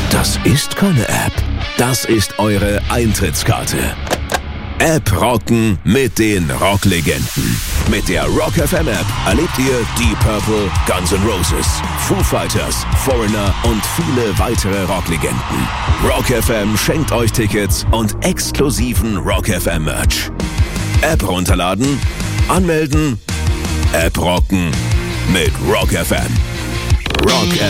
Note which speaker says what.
Speaker 1: Das ist keine App. Das ist eure Eintrittskarte. App rocken mit den Rocklegenden. Mit der Rock FM App erlebt ihr Deep Purple, Guns N' Roses, Foo Fighters, Foreigner und viele weitere Rocklegenden. Rock FM schenkt euch Tickets und exklusiven Rock FM Merch. App runterladen, anmelden, App rocken mit Rock FM. Rock